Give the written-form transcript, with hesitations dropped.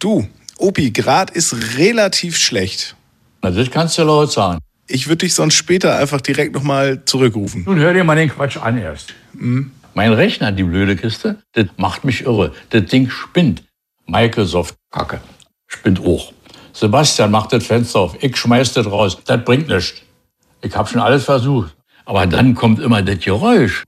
Du, Opi, Grad ist relativ schlecht. Na, das kannst du laut sagen. Ich würde dich sonst später einfach direkt nochmal zurückrufen. Nun hör dir mal den Quatsch an erst. Mein Rechner, die blöde Kiste, das macht mich irre. Das Ding spinnt. Microsoft-Kacke. Spinnt auch. Sebastian macht das Fenster auf. Ich schmeiß das raus. Das bringt nichts. Ich habe schon alles versucht. Aber dann kommt immer das Geräusch.